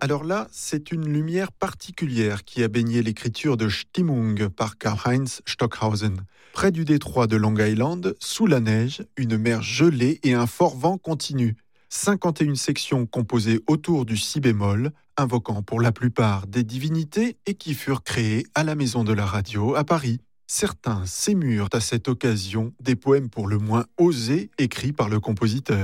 Alors là, c'est une lumière particulière qui a baigné l'écriture de Stimmung par Karl-Heinz Stockhausen. Près du détroit de Long Island, sous la neige, une mer gelée et un fort vent continu. 51 sections composées autour du si bémol, invoquant pour la plupart des divinités et qui furent créées à la Maison de la Radio à Paris. Certains s'émurent à cette occasion des poèmes pour le moins osés écrits par le compositeur.